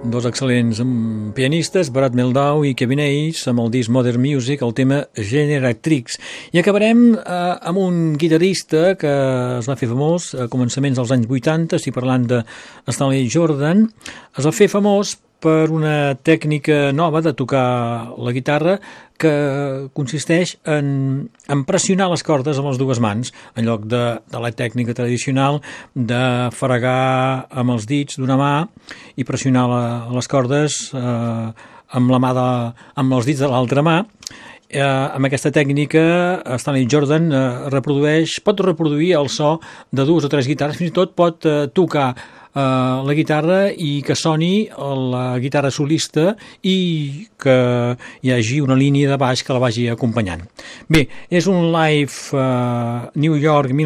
Dos excel·lents pianistes, Brad Mehldau i Kevin Hayes, amb el disc Modern Music, el tema Generatrix. I acabarem amb un guitarrista que es va fer famós a començaments dels anys 80, estic parlant de Stanley Jordan. Es va fer famós per una tècnica nova de tocar la guitarra que consisteix en pressionar les cordes amb les dues mans, en lloc de la tècnica tradicional de fregar amb els dits d'una mà i pressionar les cordes amb els dits de l'altra mà. Amb aquesta tècnica Stanley Jordan pot reproduir el so de dues o tres guitarres, fins i tot pot tocar la guitarra i que soni la guitarra solista i que hi hagi una línia de baix que la vagi acompanyant. Bé, és un live New York